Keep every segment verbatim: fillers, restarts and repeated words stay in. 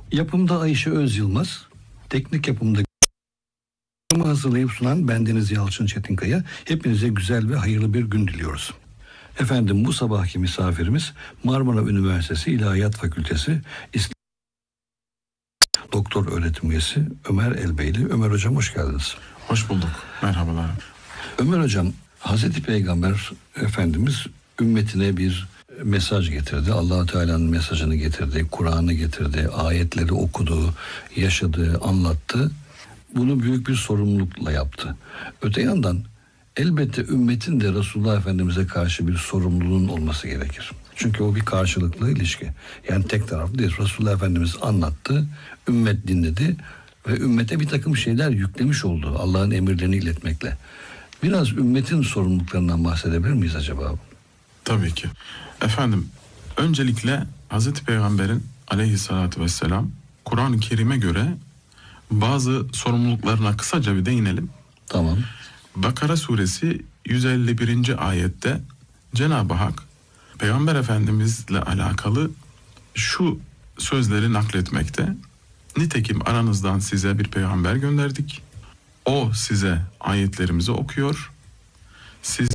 Yapımda Ayşe Öz Yılmaz, teknik yapımda hazırlayıp sunan bendeniz Yalçın Çetinkaya. Hepinize güzel ve hayırlı bir gün diliyoruz. Efendim, bu sabahki misafirimiz Marmara Üniversitesi İlahiyat Fakültesi İslam Doktor Öğretim Üyesi Ömer Elbeyli. Ömer Hocam, hoş geldiniz. Hoş bulduk. Merhabalar. Ömer Hocam, Hazreti Peygamber Efendimiz ümmetine bir mesaj getirdi. Allah-u Teala'nın mesajını getirdi, Kur'an'ı getirdi, ayetleri okudu, yaşadı, anlattı. Bunu büyük bir sorumlulukla yaptı. Öte yandan elbette ümmetin de Resulullah Efendimiz'e karşı bir sorumluluğun olması gerekir. Çünkü o bir karşılıklı ilişki. Yani tek taraflı değil. Resulullah Efendimiz anlattı, ümmet dinledi ve ümmete bir takım şeyler yüklemiş oldu Allah'ın emirlerini iletmekle. Biraz ümmetin sorumluluklarından bahsedebilir miyiz acaba? Tabii ki. Efendim, öncelikle Hazreti Peygamber'in aleyhissalatü vesselam Kur'an-ı Kerim'e göre bazı sorumluluklarına kısaca bir değinelim. Tamam. Bakara suresi yüz elli birinci ayette Cenab-ı Hak Peygamber Efendimizle alakalı şu sözleri nakletmekte. Nitekim aranızdan size bir peygamber gönderdik. O size ayetlerimizi okuyor. Siz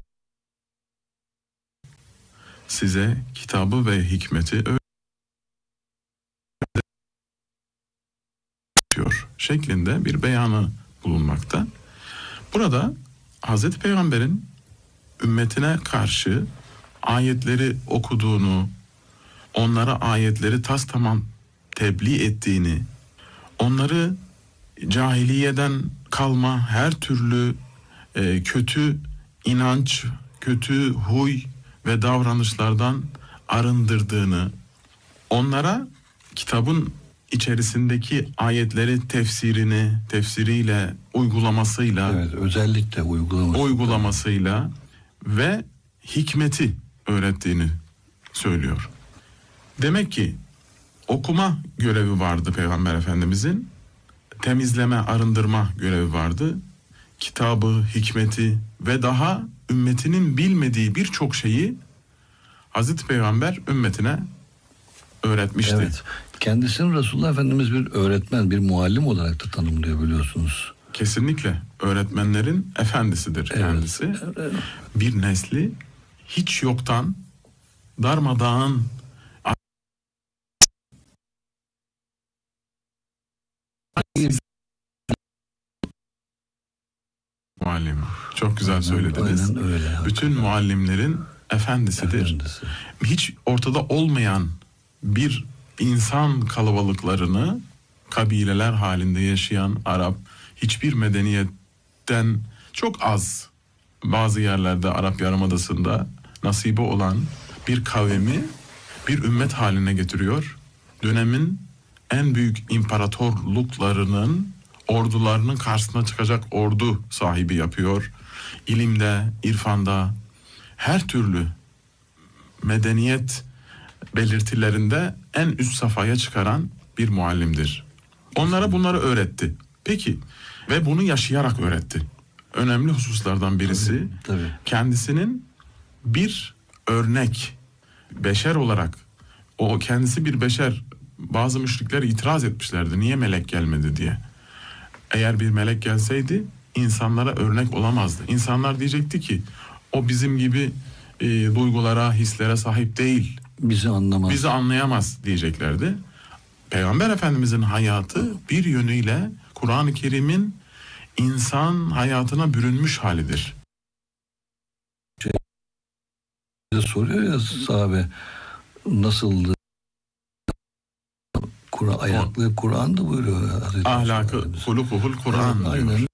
size kitabı ve hikmeti öğretiyor şeklinde bir beyanı bulunmakta. Burada Hazreti Peygamber'in ümmetine karşı ayetleri okuduğunu, onlara ayetleri tastamam tebliğ ettiğini, onları cahiliyeden kalma her türlü e, kötü inanç, kötü huy ve davranışlardan arındırdığını, onlara kitabın içerisindeki ayetleri tefsirini, tefsiriyle, uygulamasıyla, evet, özellikle uygulaması. uygulamasıyla ve hikmeti öğrettiğini söylüyor. Demek ki okuma görevi vardı Peygamber Efendimizin, temizleme, arındırma görevi vardı. Kitabı, hikmeti ve daha ümmetinin bilmediği birçok şeyi Hazreti Peygamber ümmetine öğretmişti. Evet. Kendisini Resulullah Efendimiz bir öğretmen, bir muallim olarak da tanımlıyor, biliyorsunuz. Kesinlikle öğretmenlerin efendisidir kendisi. Evet. Evet. Bir nesli hiç yoktan darmadağın muallim. Çok güzel söylediniz. Aynen öyle. Bütün muallimlerin efendisidir. Efendisi. Hiç ortada olmayan bir insan kalabalıklarını, kabileler halinde yaşayan Arap, hiçbir medeniyetten çok az bazı yerlerde Arap Yarımadası'nda nasibi olan bir kavmi bir ümmet haline getiriyor. Dönemin en büyük imparatorluklarının ordularının karşısına çıkacak ordu sahibi yapıyor. İlimde, irfanda, her türlü medeniyet belirtilerinde en üst safhaya çıkaran bir muallimdir. Onlara bunları öğretti. Peki, ve bunu yaşayarak öğretti. Önemli hususlardan birisi Tabii, tabii. kendisinin bir örnek, beşer olarak, o kendisi bir beşer, bazı müşrikler itiraz etmişlerdi. Niye melek gelmedi diye. Eğer bir melek gelseydi insanlara örnek olamazdı. İnsanlar diyecekti ki o bizim gibi e, duygulara, hislere sahip değil. Bizi anlamaz. Bizi anlayamaz diyeceklerdi. Peygamber Efendimizin hayatı bir yönüyle Kur'an-ı Kerim'in insan hayatına bürünmüş halidir. Şey, soruyor ya sahabe, nasıldı? Kur'an, ayaklı Kur'an'da buyuruyor. Ahlakı, hulukuhul Kur'an diyor. Aynen.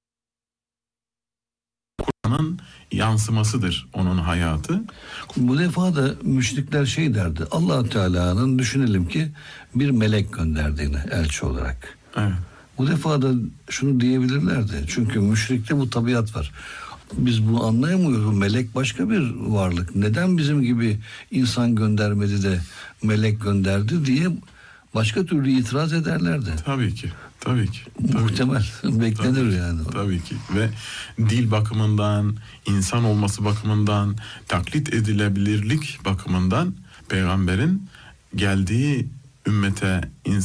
Kur'an'ın yansımasıdır onun hayatı. Bu defa da müşrikler şey derdi. Allah Teala'nın düşünelim ki bir melek gönderdiğini elçi olarak. Evet. Bu defa da şunu diyebilirlerdi. Çünkü müşrikte bu tabiat var. Biz bunu anlayamıyoruz. Melek başka bir varlık. Neden bizim gibi insan göndermedi de melek gönderdi diye başka türlü itiraz ederlerdi. Tabii ki. Tabii ki. Tabii Muhtemel. ki. Beklenir tabii, yani. Tabii ki. Ve dil bakımından, insan olması bakımından, taklit edilebilirlik bakımından peygamberin geldiği ümmete,